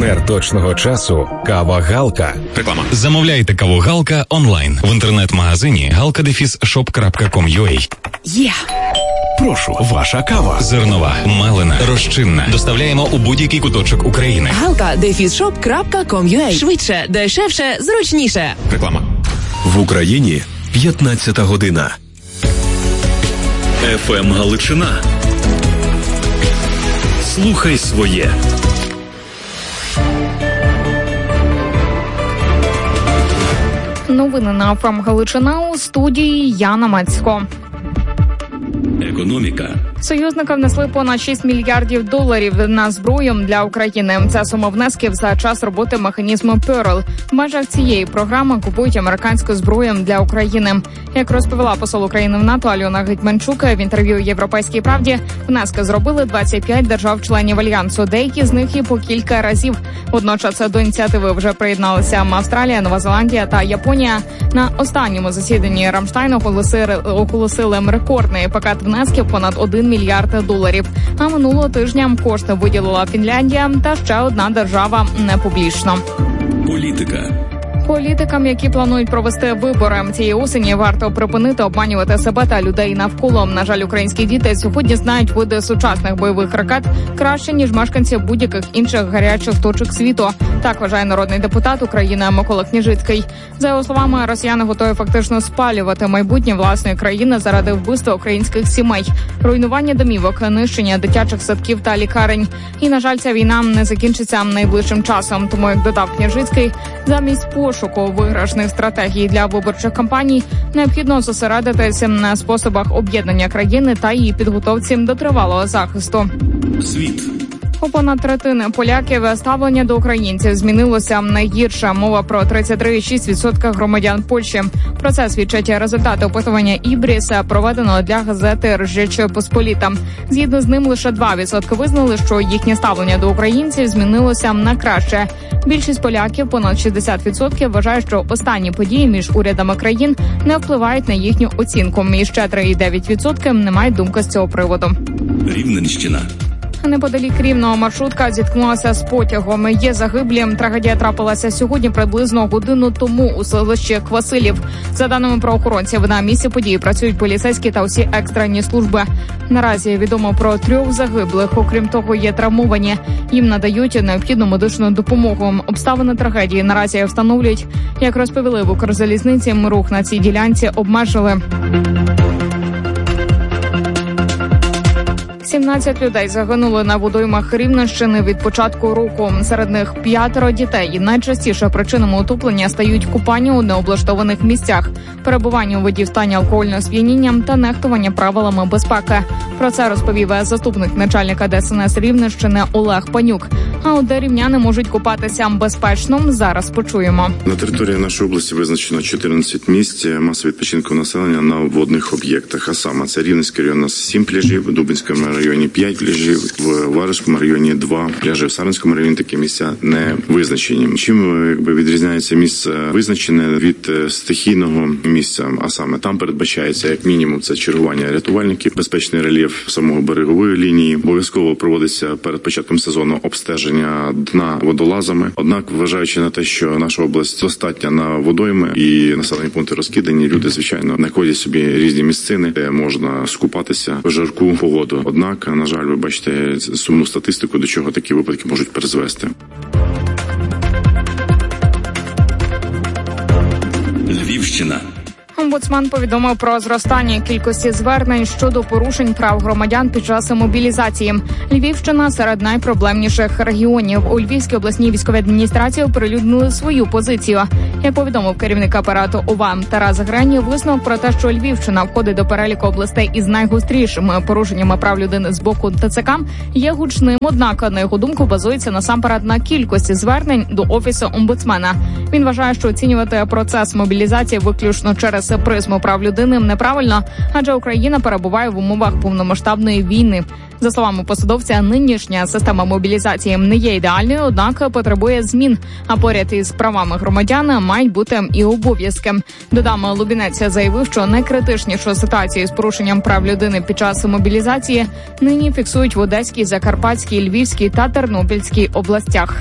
Партнер точного часу – кава Галка. Реклама. Замовляйте каву Галка онлайн в інтернет-магазині galka-shop.com.ua. Є! Прошу, ваша кава. Зернова, мелена, розчинна. Доставляємо у будь-який куточок України. galka-shop.com.ua. Швидше, дешевше, зручніше. Реклама. В Україні 15 година. ФМ Галичина. Слухай своє. Новини на ФМ Галичина, у студії Яна Мацько. Економіка. Союзники внесли понад $6 мільярдів на зброю для України. Це сума внесків за час роботи механізму Pearl. В межах цієї програми купують американську зброю для України. Як розповіла посол України в НАТО Альона Гетьманчук в інтерв'ю «Європейській правді», внески зробили 25 держав-членів Альянсу, деякі з них і по кілька разів. Водночас до ініціативи вже приєдналися Австралія, Нова Зеландія та Японія. На останньому засіданні Рамштайну оголосили рекордний пакет внесків понад $1 мільярд. А минулого тижня кошти виділила Фінляндія та ще одна держава не публічно. Політика. Політикам, які планують провести вибори цієї осені, варто припинити обманювати себе та людей навколо. На жаль, українські діти сьогодні знають види сучасних бойових ракет краще, ніж мешканці будь-яких інших гарячих точок світу. Так вважає народний депутат України Микола Княжицький. За його словами, росіяни готові фактично спалювати майбутнє власної країни заради вбивства українських сімей, руйнування домівок, нищення дитячих садків та лікарень. І, на жаль, ця війна не закінчиться найближчим часом. Тому, як додав Княжицький, замість пошуку виграшних стратегій для виборчих кампаній необхідно зосередитися на способах об'єднання країни та її підготовці до тривалого захисту. Світ. У понад третини поляків ставлення до українців змінилося найгірше. Мова про 33,6% громадян Польщі. Про це свідчать результати опитування Ібріс, проведеного для газети «Ржеча Посполіта». Згідно з ним, лише 2% визнали, що їхнє ставлення до українців змінилося на краще. Більшість поляків, понад 60%, вважає, що останні події між урядами країн не впливають на їхню оцінку. І ще 3,9% не мають думки з цього приводу. Рівненщина. Неподалік Рівного маршрутка зіткнулася з потягом. Є загиблі. Трагедія трапилася сьогодні приблизно годину тому у селищі Квасилів. За даними правоохоронців, на місці події працюють поліцейські та усі екстрені служби. Наразі відомо про 3 загиблих. Окрім того, є травмовані. Їм надають необхідну медичну допомогу. Обставини трагедії наразі встановлюють. Як розповіли в Укрзалізниці, рух на цій ділянці обмежили. 17 людей загинули на водоймах Рівненщини від початку року. Серед них 5 дітей. Найчастіше причинами утоплення стають купання у необлаштованих місцях, перебування у воді в стані алкогольного сп'яніння та нехтування правилами безпеки. Про це розповів заступник начальника ДСНС Рівненщини Олег Панюк. А от де рівняни можуть купатися безпечно, зараз почуємо. На території нашої області визначено 14 місць масового відпочинку населення на водних об'єктах. А саме це Рівненський район, у нас 7 пляжів, в Дубинському районі 5 пляжів, в Варварському районі 2 пляжі, в Сарненському районі такі місця не визначені. Чим відрізняється місце визначене від стихійного місця? А саме там передбачається як мінімум це чергування рятувальників, безпечний рельєф самого берегової лінії. Обов'язково проводиться перед початком сезону обстеження дна водолазами. Однак, вважаючи на те, що наша область достатня на водойми і населені пункти розкидані, люди, звичайно, знаходять собі різні місцини, де можна скупатися в жарку погоду. Однак, на жаль, ви бачите сумну статистику, до чого такі випадки можуть призвести. Львівщина. Омбудсмен повідомив про зростання кількості звернень щодо порушень прав громадян під час мобілізації. Львівщина серед найпроблемніших регіонів. У Львівській обласній військовій адміністрації оприлюднили свою позицію. Як повідомив керівник апарату ОВА Тарас Грень, висновок про те, що Львівщина входить до переліку областей із найгострішими порушеннями прав людини з боку ТЦК, є гучним. Однак, на його думку, базується насамперед на кількості звернень до Офісу омбудсмена. Він вважає, що оцінювати процес мобілізації виключно через через призму прав людини неправильно, адже Україна перебуває в умовах повномасштабної війни. За словами посадовця, нинішня система мобілізації не є ідеальною, однак потребує змін. А поряд із правами громадян мають бути і обов'язки. Додам, Лубінець заявив, що найкритичнішу ситуацію з порушенням прав людини під час мобілізації нині фіксують в Одеській, Закарпатській, Львівській та Тернопільській областях.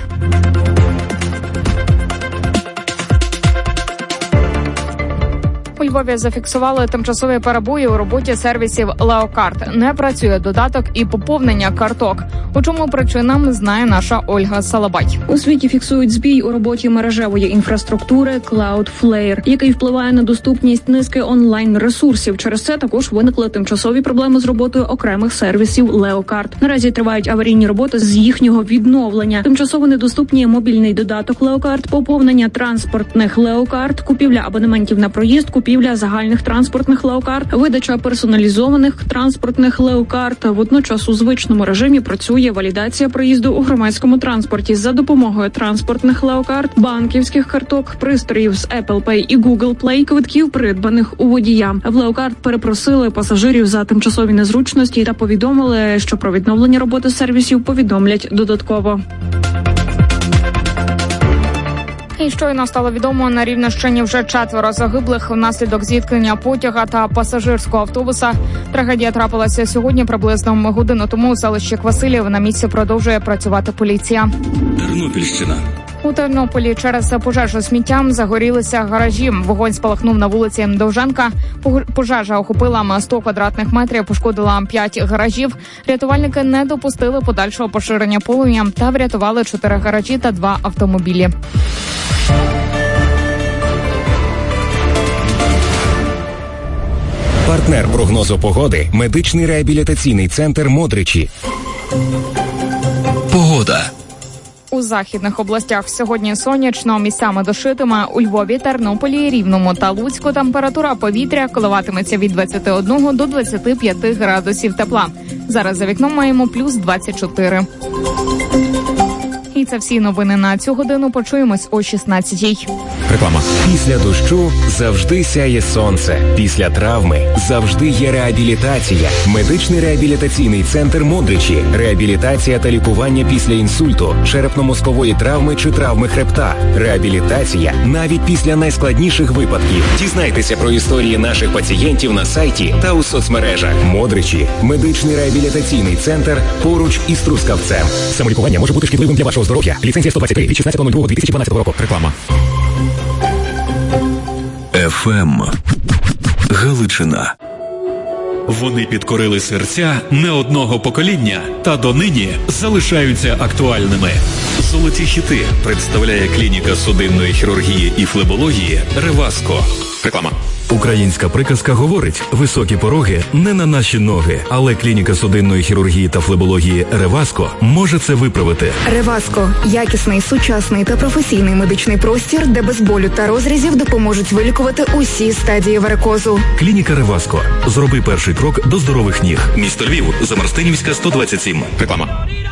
У Львові зафіксували тимчасові перебої у роботі сервісів Леокарт. Не працює додаток і поповнення карток. У чому причина, знає наша Ольга Салабай. У світі фіксують збій у роботі мережевої інфраструктури Cloudflare, який впливає на доступність низки онлайн-ресурсів. Через це також виникли тимчасові проблеми з роботою окремих сервісів Леокарт. Наразі тривають аварійні роботи з їхнього відновлення. Тимчасово недоступні мобільний додаток Леокарт, поповнення транспортних Леокарт, купівля абонементів на проїзд, купівля загальних транспортних Леокарт, видача персоналізованих транспортних Леокарт. Водночас у звичному режимі працює валідація проїзду у громадському транспорті за допомогою транспортних Леокарт, банківських карток, пристроїв з Apple Pay і Google Play, квитків, придбаних у водія. В Леокарт перепросили пасажирів за тимчасові незручності та повідомили, що про відновлення роботи сервісів повідомлять додатково. І щойно стало відомо, на Рівненщині вже 4 загиблих внаслідок зіткнення потяга та пасажирського автобуса. Трагедія трапилася сьогодні приблизно годину тому у селищі Квасилів. На місці продовжує працювати поліція. Тернопільщина. У Тернополі через пожежу сміттям загорілися гаражі. Вогонь спалахнув на вулиці Довженка. Пожежа охопила 100 квадратних метрів, пошкодила 5 гаражів. Рятувальники не допустили подальшого поширення полум'я та врятували 4 гаражі та 2 автомобілі. Партнер прогнозу погоди – медичний реабілітаційний центр «Модричі». Погода. У західних областях сьогодні сонячно, місцями дощитиме. У Львові, Тернополі, Рівному та Луцьку температура повітря коливатиметься від 21 до 25 градусів тепла. Зараз за вікном маємо плюс 24. І це всі новини на цю годину. Почуємось о 16-й. Реклама. Після дощу завжди сяє сонце. Після травми завжди є реабілітація. Медичний реабілітаційний центр «Модричі». Реабілітація та лікування після інсульту, черепно-мозкової травми чи травми хребта. Реабілітація навіть після найскладніших випадків. Дізнайтеся про історії наших пацієнтів на сайті та у соцмережах. «Модричі» – медичний реабілітаційний центр поруч із Трускавцем. Самолікування може бути шкідливим для вашого здоров'я. Ліцензія 123 від 16.02.2012 року. Реклама. ФМ Галичина. Вони підкорили серця не одного покоління та донині залишаються актуальними. Золоті хіти представляє клініка судинної хірургії і флебології «Реваско». Реклама. Українська приказка говорить: високі пороги не на наші ноги, але клініка судинної хірургії та флебології «Реваско» може це виправити. «Реваско» – якісний, сучасний та професійний медичний простір, де без болю та розрізів допоможуть вилікувати усі стадії варикозу. Клініка «Реваско». Зроби перший крок до здорових ніг. Місто Львів, Замарстинівська, 127. Реклама.